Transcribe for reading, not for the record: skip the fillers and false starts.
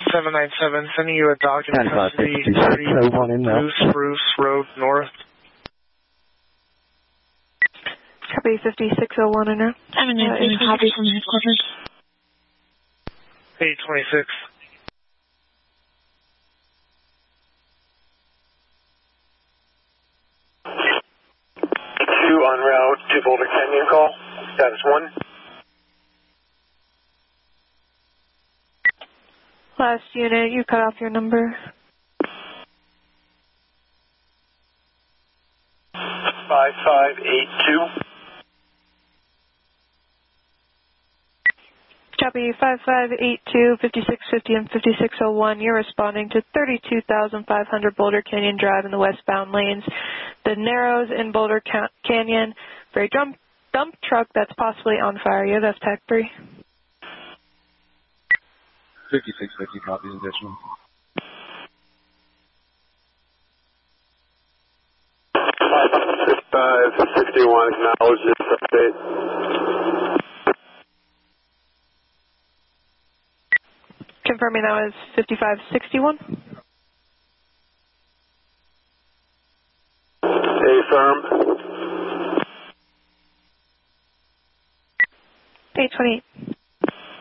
797, sending you a document from the 30 Blue Spruce Road North. Copy 5601 in route. I'm in copy from headquarters. 826. Two en route to Boulder Canyon call. Status 1. Last unit, you cut off your number. 5582. Copy 5582, 5650, and 5601. You're responding to 32,500 Boulder Canyon Drive in the westbound lanes. The Narrows in Boulder Canyon for a dump truck that's possibly on fire. You have TAC 3. 5650 copies additional. 5561 acknowledges update. Confirming that was 5561. Affirm. 828.